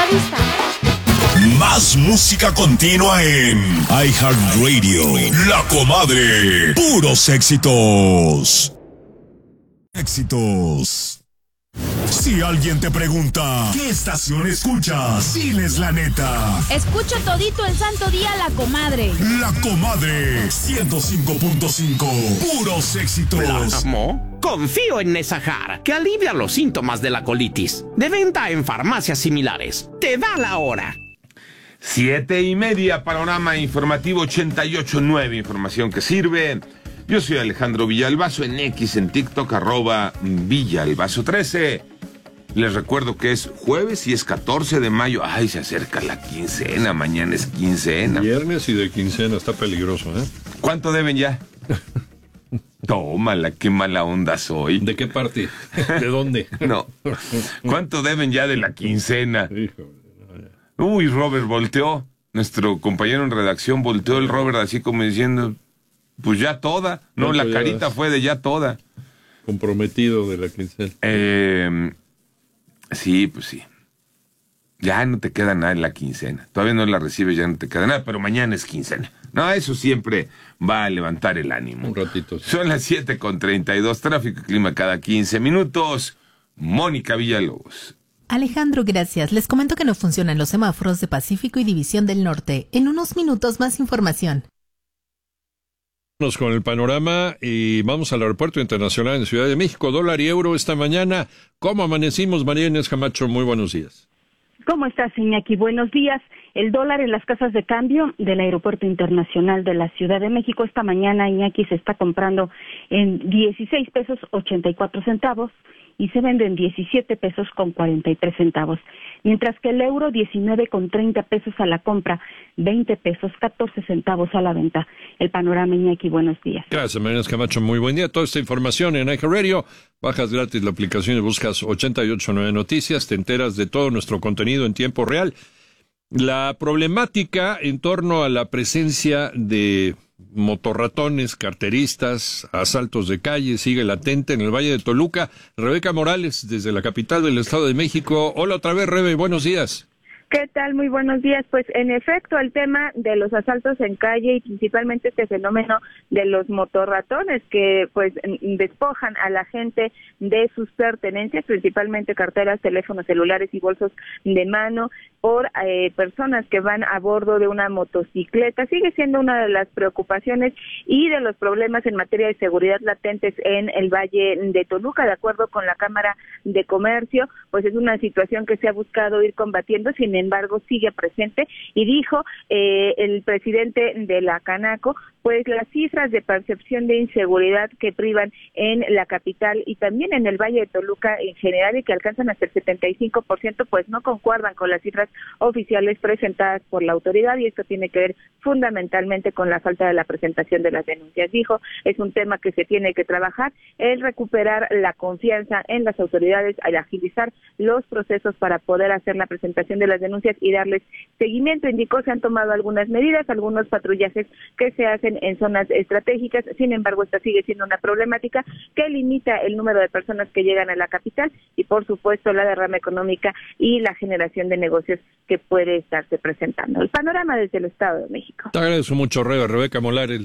vista. Más música continua en iHeartRadio. La Comadre. Puros éxitos. Éxitos. Si alguien te pregunta, ¿qué estación escuchas? Diles la neta. Escucho todito el santo día La Comadre. La Comadre 105.5. Puros éxitos. Plasmo. Confío en Nesahar, que alivia los síntomas de la colitis. De venta en farmacias similares. Te da la hora. 7:30, panorama informativo 88.9, información que sirve. Yo soy Alejandro Villalbazo, en X, en TikTok, @Villalbazo13. Les recuerdo que es jueves y es 14 de mayo. Ay, se acerca la quincena, mañana es quincena. Viernes y de quincena, está peligroso, ¿eh? ¿Cuánto deben ya? Tómala, qué mala onda soy. ¿De qué parte? ¿De dónde? No. ¿Cuánto deben ya de la quincena? Híjole. Uy, Robert volteó. Nuestro compañero en redacción volteó el Robert así como diciendo, pues ya toda. No, la carita fue de ya toda. Comprometido de la quincena. Sí, pues sí. Ya no te queda nada en la quincena. Todavía no la recibes, ya no te queda nada, pero mañana es quincena. No, eso siempre va a levantar el ánimo. Un ratito. Sí. Son las 7:32, tráfico y clima cada 15 minutos. Mónica Villalobos. Alejandro, gracias. Les comento que no funcionan los semáforos de Pacífico y División del Norte. En unos minutos más información. Vamos con el panorama y vamos al Aeropuerto Internacional en Ciudad de México. Dólar y euro esta mañana. ¿Cómo amanecimos, María Inés Camacho? Muy buenos días. ¿Cómo estás, Iñaki? Buenos días. El dólar en las casas de cambio del Aeropuerto Internacional de la Ciudad de México esta mañana, Iñaki, se está comprando en 16 pesos 84 centavos y se vende en 17 pesos con 43 centavos. Mientras que el euro 19 con 30 pesos a la compra, 20 pesos 14 centavos a la venta. El panorama, Iñaki, buenos días. Gracias, María Inés Camacho. Muy buen día. Toda esta información en iHeartRadio. Bajas gratis la aplicación y buscas 889 Noticias. Te enteras de todo nuestro contenido en tiempo real. La problemática en torno a la presencia de motorratones, carteristas, asaltos de calle sigue latente en el Valle de Toluca. Rebeca Morales, desde la capital del Estado de México. Hola otra vez, Rebe, buenos días. ¿Qué tal? Muy buenos días. Pues en efecto, el tema de los asaltos en calle y principalmente este fenómeno de los motorratones que pues despojan a la gente de sus pertenencias, principalmente carteras, teléfonos celulares y bolsos de mano por personas que van a bordo de una motocicleta, sigue siendo una de las preocupaciones y de los problemas en materia de seguridad latentes en el Valle de Toluca. De acuerdo con la Cámara de Comercio, pues es una situación que se ha buscado ir combatiendo, sin embargo sigue presente, y dijo el presidente de la Canaco, pues las cifras de percepción de inseguridad que privan en la capital y también en el Valle de Toluca en general y que alcanzan hasta el 75%, pues no concuerdan con las cifras oficiales presentadas por la autoridad, y esto tiene que ver fundamentalmente con la falta de la presentación de las denuncias. Dijo, es un tema que se tiene que trabajar, el recuperar la confianza en las autoridades, al agilizar los procesos para poder hacer la presentación de las denuncias y darles seguimiento. Indicó, se han tomado algunas medidas, algunos patrullajes que se hacen en zonas estratégicas, sin embargo esta sigue siendo una problemática que limita el número de personas que llegan a la capital y por supuesto la derrama económica y la generación de negocios que puede estarse presentando. El panorama desde el Estado de México. Te agradezco mucho, Rebeca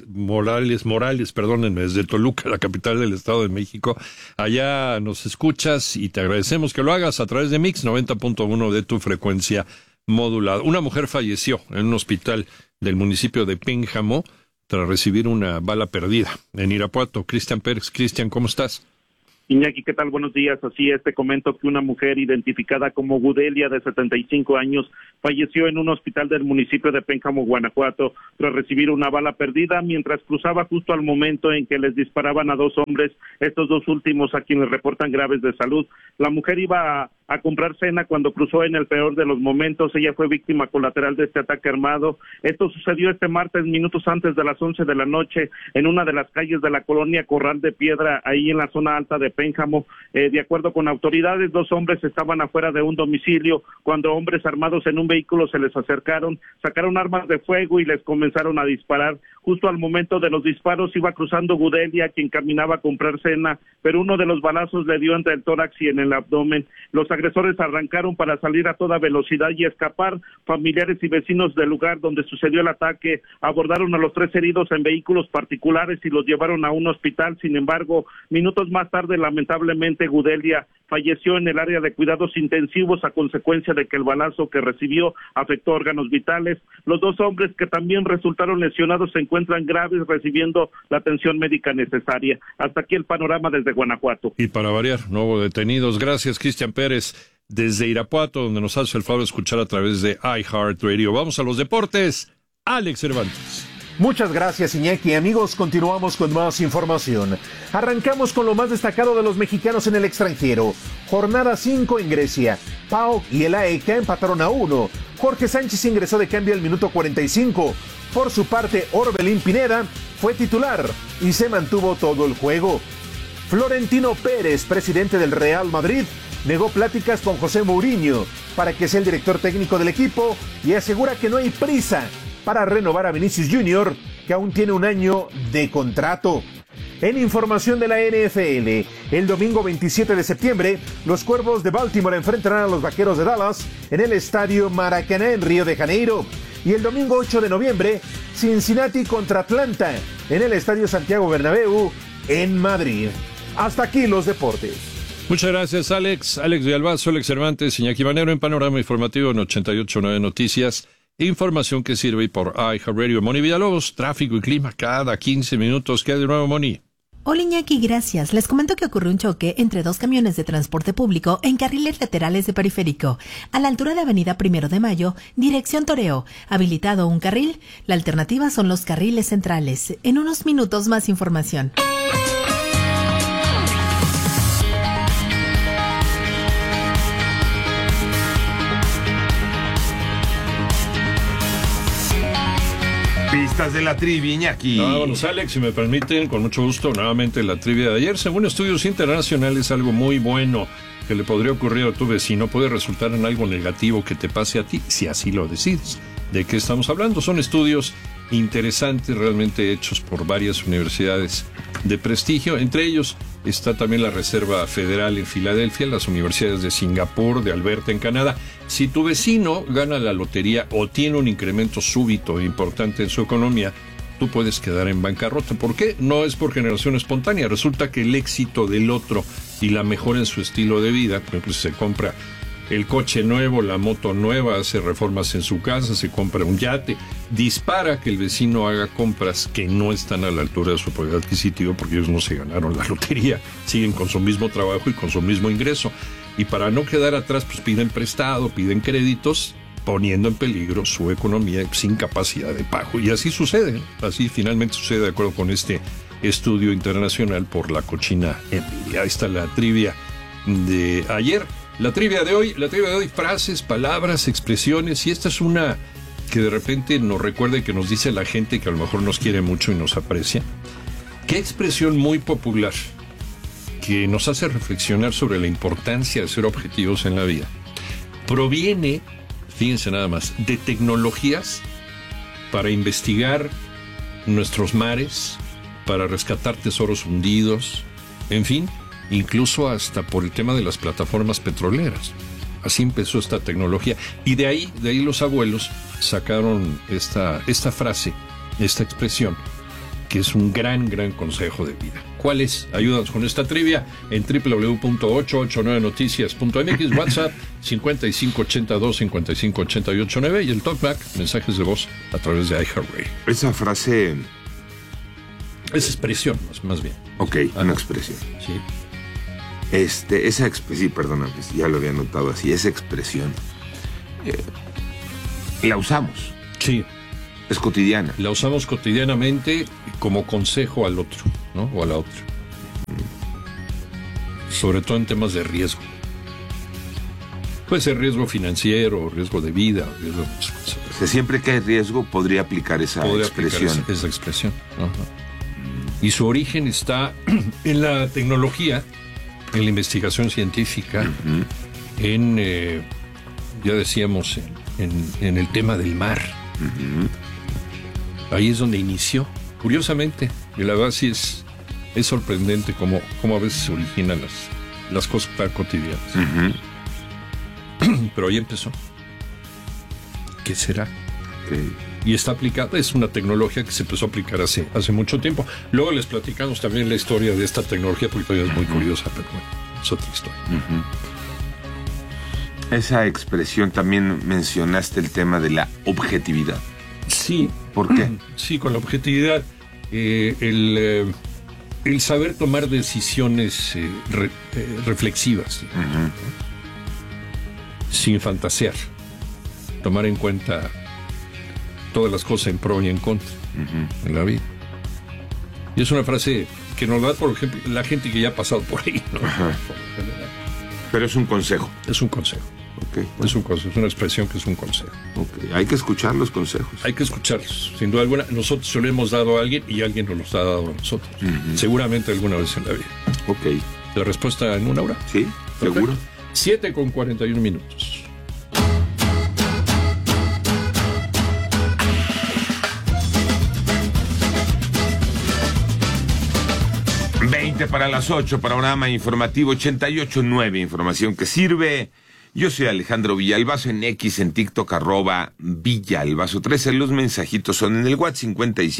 Morales, perdónenme, desde Toluca, la capital del Estado de México. Allá nos escuchas y te agradecemos que lo hagas a través de Mix 90.1 de tu frecuencia modulada. Una mujer falleció en un hospital del municipio de Pénjamo tras recibir una bala perdida en Irapuato. Cristian Pérez. Cristian, ¿cómo estás? Iñaki, ¿qué tal? Buenos días. Así es, te comento que una mujer identificada como Gudelia, de 75 años, falleció en un hospital del municipio de Pénjamo, Guanajuato, tras recibir una bala perdida mientras cruzaba justo al momento en que les disparaban a dos hombres, estos dos últimos a quienes reportan graves de salud. La mujer iba a comprar cena cuando cruzó en el peor de los momentos. Ella fue víctima colateral de este ataque armado. Esto sucedió este martes, minutos antes de las 11 de la noche, en una de las calles de la colonia Corral de Piedra, ahí en la zona alta de Pénjamo. De acuerdo con autoridades, dos hombres estaban afuera de un domicilio cuando hombres armados en un vehículo se les acercaron, sacaron armas de fuego y les comenzaron a disparar. Justo al momento de los disparos iba cruzando Gudelia, quien caminaba a comprar cena, pero uno de los balazos le dio entre el tórax y en el abdomen. Los agresores arrancaron para salir a toda velocidad y escapar. Familiares y vecinos del lugar donde sucedió el ataque abordaron a los 3 heridos en vehículos particulares y los llevaron a un hospital. Sin embargo, minutos más tarde, lamentablemente, Gudelia falleció en el área de cuidados intensivos a consecuencia de que el balazo que recibió afectó órganos vitales. Los 2 hombres que también resultaron lesionados se encuentran graves, recibiendo la atención médica necesaria. Hasta aquí el panorama desde Guanajuato. Y para variar, no hubo detenidos. Gracias, Cristian Pérez, desde Irapuato, donde nos hace el favor de escuchar a través de iHeartRadio. Vamos a los deportes. Alex Cervantes. Muchas gracias, Iñaki. Amigos, continuamos con más información. Arrancamos con lo más destacado de los mexicanos en el extranjero. Jornada 5 en Grecia. PAOK y el AEK empataron a 1. Jorge Sánchez ingresó de cambio al minuto 45. Por su parte, Orbelín Pineda fue titular y se mantuvo todo el juego. Florentino Pérez, presidente del Real Madrid, negó pláticas con José Mourinho para que sea el director técnico del equipo y asegura que no hay prisa para renovar a Vinicius Jr., que aún tiene 1 año de contrato. En información de la NFL, el domingo 27 de septiembre, los Cuervos de Baltimore enfrentarán a los Vaqueros de Dallas en el Estadio Maracaná en Río de Janeiro. Y el domingo 8 de noviembre, Cincinnati contra Atlanta en el Estadio Santiago Bernabéu en Madrid. Hasta aquí los deportes. Muchas gracias, Alex. Alex Villalbazo, Alex Cervantes, Iñaki Manero en Panorama Informativo en 88.9 Noticias. Información que sirve por iHeartRadio. Moni Villalobos, tráfico y clima cada 15 minutos. ¿Qué hay de nuevo, Moni? Hola, Iñaki, gracias. Les comento que ocurrió un choque entre 2 camiones de transporte público en carriles laterales de Periférico, a la altura de Avenida 1 de Mayo, dirección Toreo. Habilitado un carril, la alternativa son los carriles centrales. En unos minutos más información. Pistas de la trivia, Iñaki. Vámonos, Alex, si me permiten, con mucho gusto, nuevamente la trivia de ayer. Según estudios internacionales, algo muy bueno que le podría ocurrir a tu vecino puede resultar en algo negativo que te pase a ti, si así lo decides. ¿De qué estamos hablando? Son estudios interesantes, realmente hechos por varias universidades de prestigio. Entre ellos está también la Reserva Federal en Filadelfia, las universidades de Singapur, de Alberta en Canadá. Si tu vecino gana la lotería o tiene un incremento súbito e importante en su economía, tú puedes quedar en bancarrota. ¿Por qué? No es por generación espontánea. Resulta que el éxito del otro y la mejora en su estilo de vida, por ejemplo, si se compra el coche nuevo, la moto nueva, hace reformas en su casa, se compra un yate, dispara que el vecino haga compras que no están a la altura de su poder adquisitivo porque ellos no se ganaron la lotería, siguen con su mismo trabajo y con su mismo ingreso. Y para no quedar atrás, pues piden prestado, piden créditos, poniendo en peligro su economía sin capacidad de pago. Y así sucede, así finalmente sucede de acuerdo con este estudio internacional por la cochina envidia. Ahí está la trivia de ayer. La trivia de hoy, frases, palabras, expresiones, y esta es una que de repente nos recuerda y que nos dice la gente que a lo mejor nos quiere mucho y nos aprecia. ¿Qué expresión muy popular que nos hace reflexionar sobre la importancia de ser objetivos en la vida proviene, fíjense nada más, de tecnologías para investigar nuestros mares, para rescatar tesoros hundidos, en fin, incluso hasta por el tema de las plataformas petroleras? Así empezó esta tecnología. Y de ahí los abuelos sacaron esta frase, esta expresión, que es un gran consejo de vida. ¿Cuál es? Ayúdanos con esta trivia en www.889noticias.mx, WhatsApp 5582-558889 y el TalkBack, mensajes de voz a través de iHeartRadio. Esa frase... Es expresión, más bien. Ok, una expresión. Sí. Sí, perdóname, ya lo había notado así, esa expresión la usamos. Sí. Es cotidiana. La usamos cotidianamente como consejo al otro, ¿no? O a la otra. Sobre todo en temas de riesgo. Puede ser riesgo financiero, riesgo de vida, riesgo de muchas cosas. O sea, siempre que hay riesgo podría aplicar esa expresión. Esa expresión. Ajá. Y su origen está en la tecnología, en la investigación científica, en, ya decíamos, en el tema del mar. Ahí es donde inició, curiosamente, y la verdad sí es sorprendente cómo a veces se originan las cosas tan cotidianas. Pero ahí empezó. ¿Qué será? Sí. Y está aplicada, es una tecnología que se empezó a aplicar hace mucho tiempo. Luego les platicamos también la historia de esta tecnología, porque todavía es muy curiosa, pero bueno, es otra historia. Esa expresión también mencionaste el tema de la objetividad. Sí. ¿Por qué? Sí, con la objetividad, el saber tomar decisiones reflexivas, sin fantasear, tomar en cuenta todas las cosas en pro y en contra en la vida. Y es una frase que nos da, por ejemplo, la gente que ya ha pasado por ahí, ¿no? Pero es un consejo. Es un consejo. Okay. Es un consejo, es una expresión que es un consejo. Okay. Hay que escuchar los consejos. Hay que escucharlos, sin duda alguna. Nosotros se lo hemos dado a alguien y alguien nos los ha dado a nosotros. Seguramente alguna vez en la vida. Ok. ¿La respuesta en una hora? Sí, seguro. 7:41. 20 para las 8, panorama informativo 88.9, información que sirve. Yo soy Alejandro Villalbazo, en X, en TikTok, @Villalbazo 13. Los mensajitos son en el WhatsApp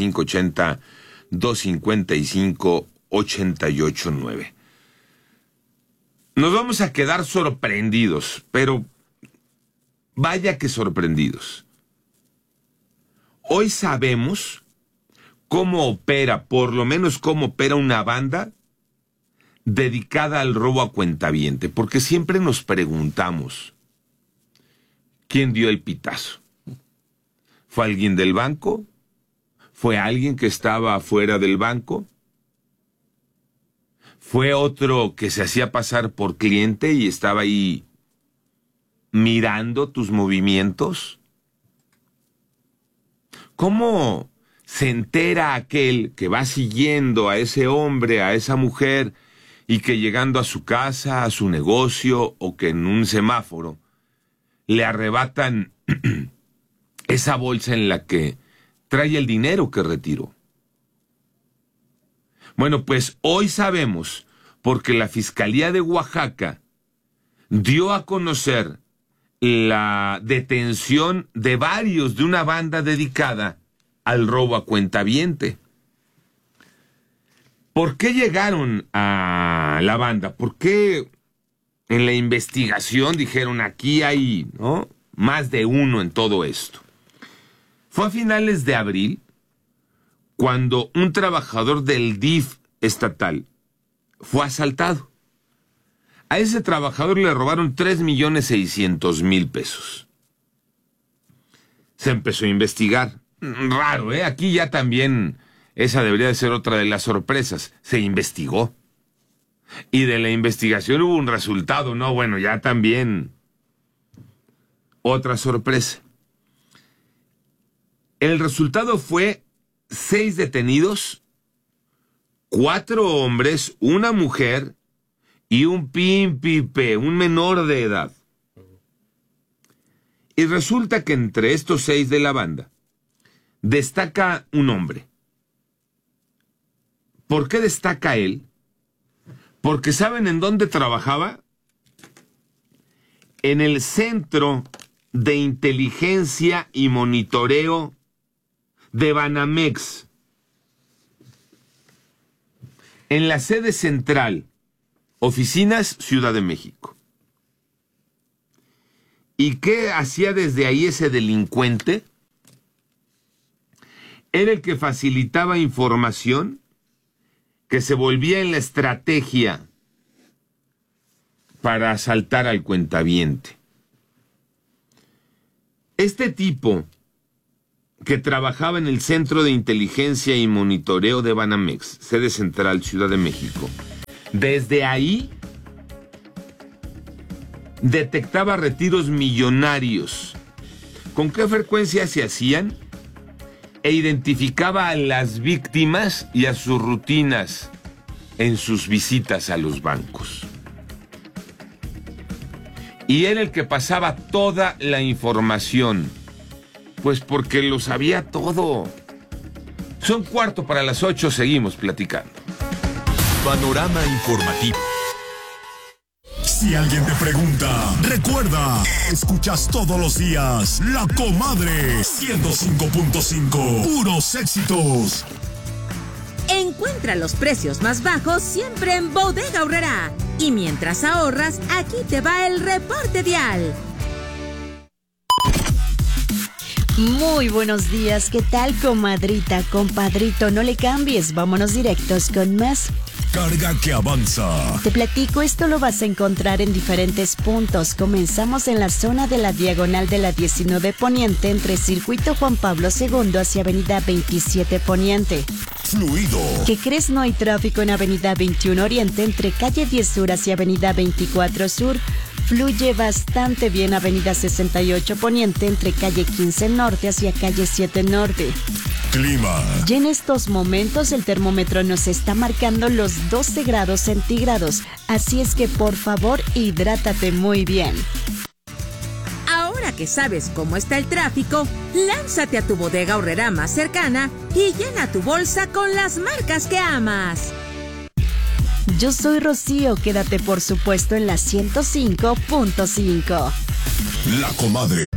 5580-255-889. Nos vamos a quedar sorprendidos, pero vaya que sorprendidos. Hoy sabemos cómo opera, por lo menos cómo opera una banda dedicada al robo a cuentaviente, porque siempre nos preguntamos, ¿quién dio el pitazo? ¿Fue alguien del banco? ¿Fue alguien que estaba afuera del banco? ¿Fue otro que se hacía pasar por cliente y estaba ahí mirando tus movimientos? ¿Cómo se entera aquel que va siguiendo a ese hombre, a esa mujer, y que llegando a su casa, a su negocio, o que en un semáforo le arrebatan esa bolsa en la que trae el dinero que retiró? Bueno, pues hoy sabemos, porque la Fiscalía de Oaxaca dio a conocer la detención de varios de una banda dedicada al robo a cuentaviente. ¿Por qué llegaron a la banda? ¿Por qué en la investigación dijeron aquí hay, ¿no?, más de uno en todo esto? Fue a finales de abril cuando un trabajador del DIF estatal fue asaltado. A ese trabajador le robaron 3,600,000 pesos. Se empezó a investigar. Raro, ¿eh? Aquí ya también esa debería de ser otra de las sorpresas. Se investigó. Y de la investigación hubo un resultado, ¿no? Bueno, ya también otra sorpresa. El resultado fue 6 detenidos, 4 hombres, una mujer y un pimpipe, un menor de edad. Y resulta que entre estos 6 de la banda destaca un hombre. ¿Por qué destaca él? Porque ¿saben en dónde trabajaba? En el Centro de Inteligencia y Monitoreo de Banamex, en la sede central, oficinas, Ciudad de México. ¿Y qué hacía desde ahí ese delincuente? Era el que facilitaba información que se volvía en la estrategia para asaltar al cuentaviente. Este tipo, que trabajaba en el Centro de Inteligencia y Monitoreo de Banamex, sede central, Ciudad de México, desde ahí detectaba retiros millonarios. ¿Con qué frecuencia se hacían? E identificaba a las víctimas y a sus rutinas en sus visitas a los bancos. Y era el que pasaba toda la información, pues porque lo sabía todo. Son 7:45, seguimos platicando. Panorama informativo. Si alguien te pregunta, recuerda, escuchas todos los días La Comadre 105.5, puros éxitos. Encuentra los precios más bajos siempre en Bodega Aurrerá. Y mientras ahorras, aquí te va el reporte vial. Muy buenos días, ¿qué tal, comadrita, compadrito? No le cambies, vámonos directos con más. Carga que avanza. Te platico, esto lo vas a encontrar en diferentes puntos. Comenzamos en la zona de la diagonal de la 19 Poniente entre Circuito Juan Pablo II hacia Avenida 27 Poniente. Fluido. ¿Qué crees? No hay tráfico en Avenida 21 Oriente entre Calle 10 Sur hacia Avenida 24 Sur. Fluye bastante bien Avenida 68 Poniente entre Calle 15 Norte hacia Calle 7 Norte. Clima. Y en estos momentos el termómetro nos está marcando los 12 grados centígrados, así es que por favor hidrátate muy bien. Ahora que sabes cómo está el tráfico, lánzate a tu Bodega Aurrerá más cercana y llena tu bolsa con las marcas que amas. Yo soy Rocío, quédate por supuesto en la 105.5. La Comadre.